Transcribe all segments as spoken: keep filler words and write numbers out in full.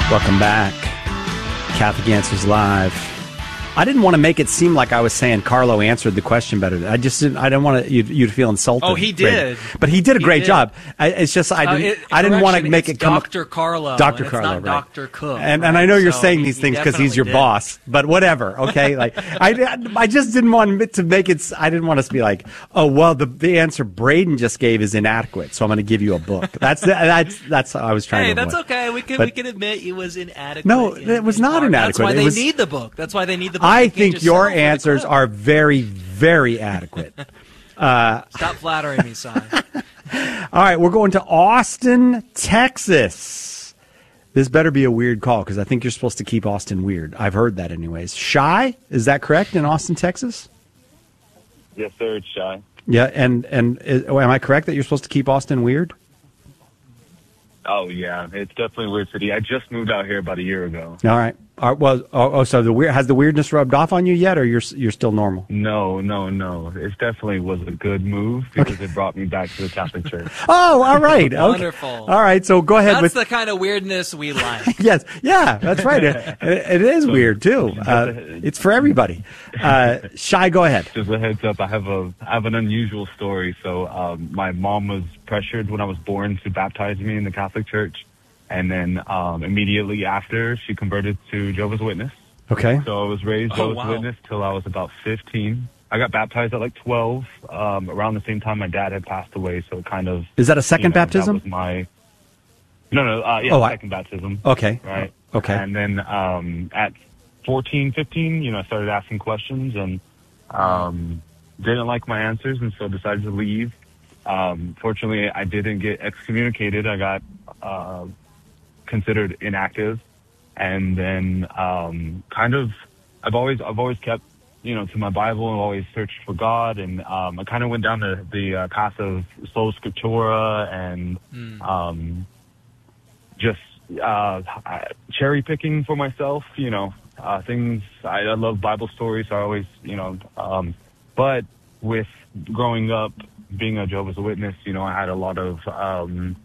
Welcome back. Catholic Answers Live. I didn't want to make it seem like I was saying Carlo answered the question better. I just didn't. I didn't want to, you, you to feel insulted. Oh, he did, Brady. But he did a he great did. job. I, it's just I didn't. Uh, it, I didn't want to make it come. Doctor Carlo, Doctor and Carlo, it's not right? Doctor Cook. And right? and I know you're so saying he, these he things because he's your did. boss. But whatever. Okay, like I, I just didn't want it to make it. I didn't want us to be like, oh well, the the answer Braden just gave is inadequate, so I'm going to give you a book. That's that's that's how I was trying Hey, to. that's avoid. okay. We can But- we can admit it was inadequate. No, in- it was in not part. inadequate. That's why It they was- need the book. That's why they need the book. I They can't think just your settle for the answers clip. are very, very adequate. Uh, Stop flattering me, Si. all right, we're going to Austin, Texas. This better be a weird call because I think you're supposed to keep Austin weird. I've heard that anyways. Shy, is that correct in Austin, Texas? Yes, sir. It's Shy. Yeah, and and is, am I correct that you're supposed to keep Austin weird? Oh, yeah. It's definitely a weird city. I just moved out here about a year ago. All right. All right, well, oh, oh, so the weird has the weirdness rubbed off on you yet, or you're you're still normal? No, no, no. It definitely was a good move because it brought me back to the Catholic Church. Oh, all right. Okay. Wonderful. All right, so go ahead That's with the kind of weirdness we like. yes, yeah, that's right. It, it is weird too. Uh, it's for everybody. Uh, Shy, go ahead. Just a heads up, I have a I have an unusual story. So um, my mom was pressured when I was born to baptize me in the Catholic Church. And then um, immediately after, she converted to Jehovah's Witness. Okay. So I was raised Oh, Jehovah's wow. Witness till I was about fifteen. I got baptized at like twelve, um, around the same time my dad had passed away. So it kind of... Is that a second you know, baptism? That was my... No, no, uh, yeah, Oh, I- second baptism. Okay. Right. Okay. And then um, at fourteen, fifteen, you know, I started asking questions and um, didn't like my answers and so decided to leave. Um, fortunately, I didn't get excommunicated. I got uh, considered inactive. And then um, kind of, I've always, I've always kept, you know, to my Bible and always searched for God. And um, I kind of went down the, the uh, path of sola scriptura and Mm. um, just uh, cherry picking for myself, you know, uh, things. I, I love Bible stories, so I always, you know, um, but with growing up, being a Jehovah's Witness, you know, I had a lot of um,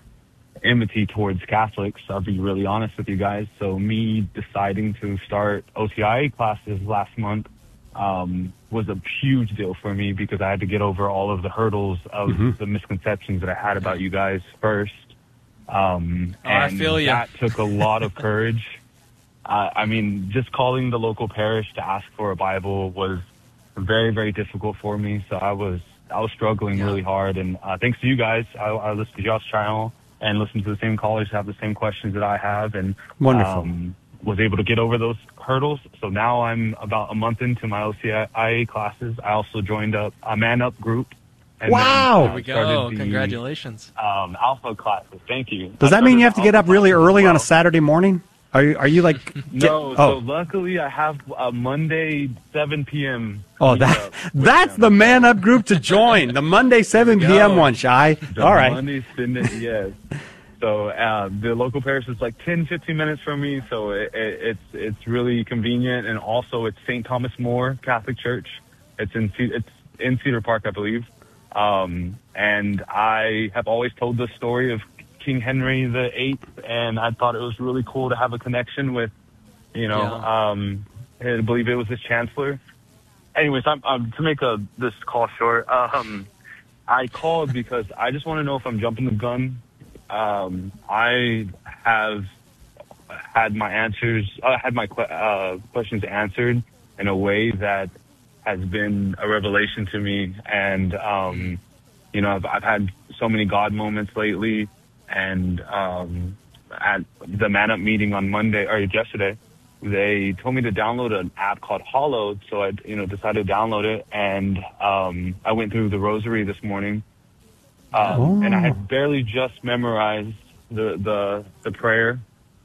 enmity towards Catholics. I'll be really honest with you guys. So me deciding to start O T I A classes last month um, was a huge deal for me because I had to get over all of the hurdles of Mm-hmm. the misconceptions that I had about you guys first. Um, Oh, I and feel ya. that took a lot of courage. Uh, I mean, just calling the local parish to ask for a Bible was very, very difficult for me. So I was, I was struggling Yeah. really hard. And uh, thanks to you guys, I, I listened to y'all's channel and listened to the same college, have the same questions that I have, and Wonderful. um, was able to get over those hurdles. So now I'm about a month into my O C I A classes. I also joined up a Man Up group. And Wow. then, uh, There we go. started the, Congratulations. Um, Alpha classes. Thank you. Does I that mean started you have to the get up Alpha really classes as early on a well. Saturday morning? Are you are you like get- No, oh so luckily I have a Monday seven p.m. oh meetup that with that's them. the Man Up group to join the Monday seven There we p.m. go. one. Shy. The All right. Monday Sunday, yes. So uh, the local parish is like ten, fifteen minutes from me, so it, it, it's it's really convenient, and also it's Saint Thomas More Catholic Church. It's in Ce- it's in Cedar Park, I believe. Um, and I have always told the story of King Henry the Eighth, and I thought it was really cool to have a connection with, you know, Yeah. um, I believe it was his chancellor. Anyways, I'm, um, to make a, this call short, um, I called because I just want to know if I'm jumping the gun. Um, I have had my answers, uh, had my que- uh, questions answered in a way that has been a revelation to me. And, um, you know, I've, I've had so many God moments lately. And um, at the Man Up meeting on Monday, or yesterday, they told me to download an app called Hollow. So I, you know, decided to download it. And um, I went through the rosary this morning. Um, Oh. And I had barely just memorized the, the, the prayer.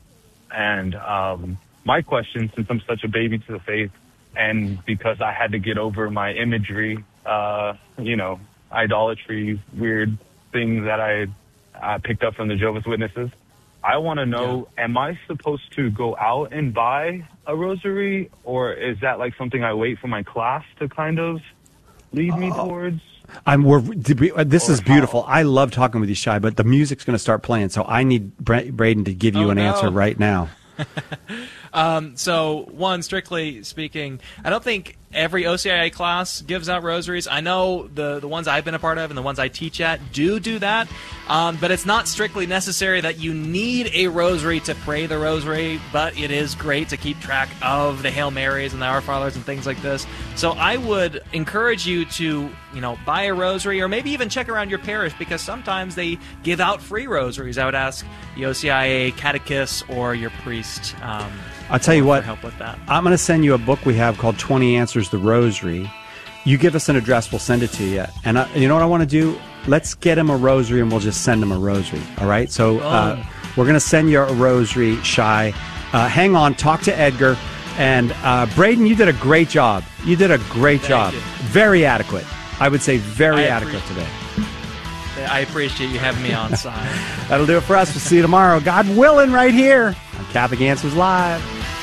And um, my question, since I'm such a baby to the faith, and because I had to get over my imagery, uh, you know, idolatry, weird things that I uh, picked up from the Jehovah's Witnesses, I want to know, am I supposed to go out and buy a rosary, or is that like something I wait for my class to kind of lead me towards? I'm. We're. This is beautiful. I love talking with you, Shai, but the music's going to start playing, so I need Bra- Braden to give you Oh, an no. answer right now. Um, so, one, strictly speaking, I don't think every O C I A class gives out rosaries. I know the, the ones I've been a part of and the ones I teach at do do that, um, but it's not strictly necessary that you need a rosary to pray the rosary, but it is great to keep track of the Hail Marys and the Our Fathers and things like this. So I would encourage you to, you know, buy a rosary or maybe even check around your parish, because sometimes they give out free rosaries. I would ask the O C I A catechist or your priest. Um, I'll tell you for what, help with that. I'm going to send you a book we have called twenty Answers the Rosary. You give us an address, we'll send it to you. And I, you know what I want to do? Let's get him a rosary and we'll just send him a rosary. All right? So uh, we're going to send you a rosary, Shai. Uh, hang on, talk to Edgar. And uh, Braden, you did a great job. You did a great Thank job. you. Very adequate. I would say very I adequate today. I appreciate you having me on, Simon. That'll do it for us. We'll see you tomorrow, God willing, right here on Catholic Answers Live.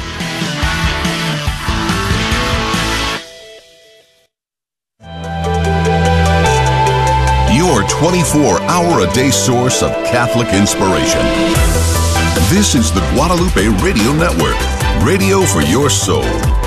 Your twenty-four hour a day source of Catholic inspiration. This is the Guadalupe Radio Network, radio for your soul.